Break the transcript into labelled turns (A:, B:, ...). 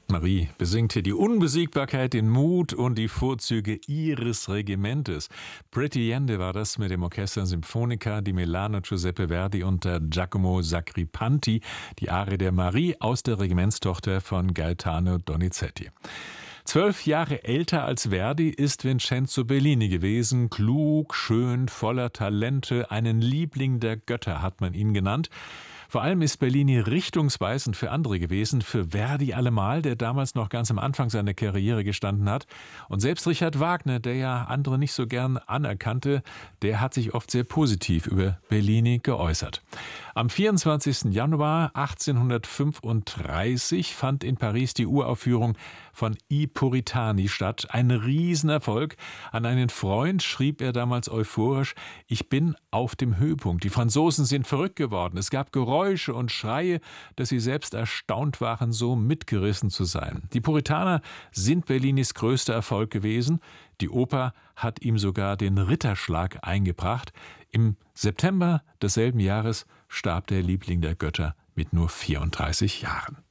A: Marie besingt hier die Unbesiegbarkeit, den Mut und die Vorzüge ihres Regimentes. Pretty Yende war das mit dem Orchester Sinfonica di Milano Giuseppe Verdi unter Giacomo Sacripanti, die Arie der Marie aus der Regimentstochter von Gaetano Donizetti. 12 Jahre älter als Verdi ist Vincenzo Bellini gewesen. Klug, schön, voller Talente, einen Liebling der Götter hat man ihn genannt. Vor allem ist Bellini richtungsweisend für andere gewesen, für Verdi allemal, der damals noch ganz am Anfang seiner Karriere gestanden hat. Und selbst Richard Wagner, der ja andere nicht so gern anerkannte, der hat sich oft sehr positiv über Bellini geäußert. Am 24. Januar 1835 fand in Paris die Uraufführung von I Puritani statt. Ein Riesenerfolg. An einen Freund schrieb er damals euphorisch: Ich bin auf dem Höhepunkt. Die Franzosen sind verrückt geworden. Es gab Geräusche und Schreie, dass sie selbst erstaunt waren, so mitgerissen zu sein. Die Puritaner sind Bellinis größter Erfolg gewesen. Die Oper hat ihm sogar den Ritterschlag eingebracht. Im September desselben Jahres starb der Liebling der Götter mit nur 34 Jahren.